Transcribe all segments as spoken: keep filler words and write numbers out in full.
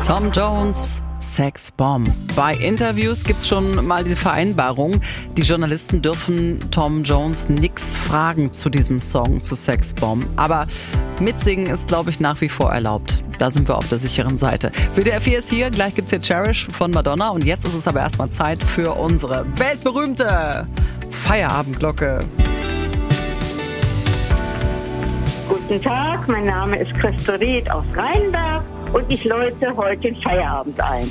Tom Jones, Sex Bomb. Bei Interviews gibt's schon mal diese Vereinbarung, die Journalisten dürfen Tom Jones nix fragen zu diesem Song, zu Sex Bomb. Aber mitsingen ist, glaube ich, nach wie vor erlaubt. Da sind wir auf der sicheren Seite. W D R vier ist hier, gleich gibt's hier Cherish von Madonna und jetzt ist es aber erstmal Zeit für unsere weltberühmte Feierabendglocke. Guten Tag, mein Name ist Christel Ried aus Rheinberg und ich läute heute den Feierabend ein.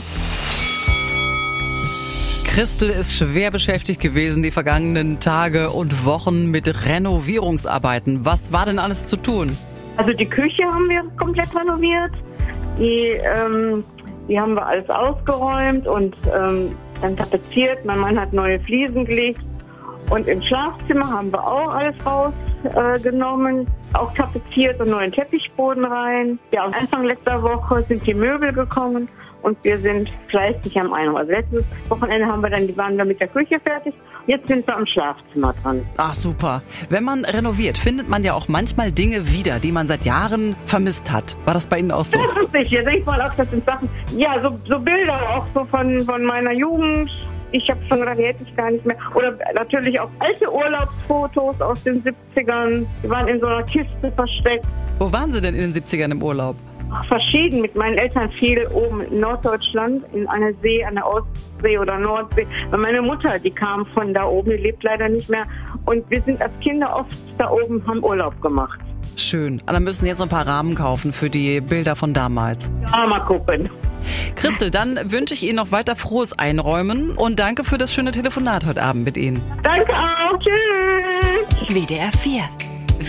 Christel ist schwer beschäftigt gewesen die vergangenen Tage und Wochen mit Renovierungsarbeiten. Was war denn alles zu tun? Also die Küche haben wir komplett renoviert, die, ähm, die haben wir alles ausgeräumt und ähm, dann tapeziert. Mein Mann hat neue Fliesen gelegt und im Schlafzimmer haben wir auch alles rausgenommen, äh, auch tapeziert und neuen Teppichboden rein. Ja, Anfang letzter Woche sind die Möbel gekommen und wir sind fleißig am Einräumen. Also letztes Wochenende haben wir dann, die waren wir mit der Küche fertig. Jetzt sind wir am Schlafzimmer dran. Ach super. Wenn man renoviert, findet man ja auch manchmal Dinge wieder, die man seit Jahren vermisst hat. War das bei Ihnen auch so? Das ist sicher. Denk mal auch, das sind Sachen, ja, so, so Bilder auch so von, von meiner Jugend. Ich habe schon gedacht, die hätte ich gar nicht mehr. Oder natürlich auch alte Urlaubsfotos aus den siebzigern. Die waren in so einer Kiste versteckt. Wo waren Sie denn in den siebzigern im Urlaub? Ach, verschieden. Mit meinen Eltern viel oben in Norddeutschland, in einer See, an der Ostsee oder Nordsee. Weil meine Mutter, die kam von da oben, die lebt leider nicht mehr. Und wir sind als Kinder oft da oben, haben Urlaub gemacht. Schön. Aber dann müssen jetzt noch ein paar Rahmen kaufen für die Bilder von damals. Ja, mal gucken. Christel, dann wünsche ich Ihnen noch weiter frohes Einräumen und danke für das schöne Telefonat heute Abend mit Ihnen. Danke auch. Tschüss. W D R vier